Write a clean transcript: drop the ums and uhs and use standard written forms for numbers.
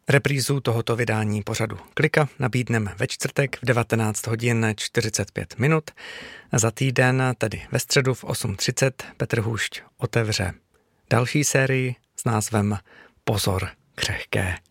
Reprízu tohoto vydání pořadu Klika nabídneme ve čtvrtek v 19 hodin 45 minut. Za týden, tedy ve středu v 8:30, Petr Hůšť otevře další sérii s názvem Pozor křehké.